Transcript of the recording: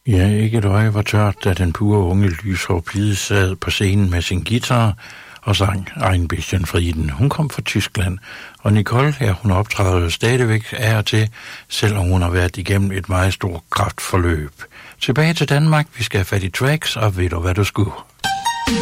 Ja, ikke et øje var tørt, da den pure unge lyshårede pige sad på scenen med sin guitar og sang Ein bisschen Frieden. Hun kom fra Tyskland, og Nicole, ja, hun optræder stadigvæk af og til, selvom hun har været igennem et meget stort kraftforløb. Tilbage til Danmark, vi skal have fat i tracks, og ved du hvad du skulle?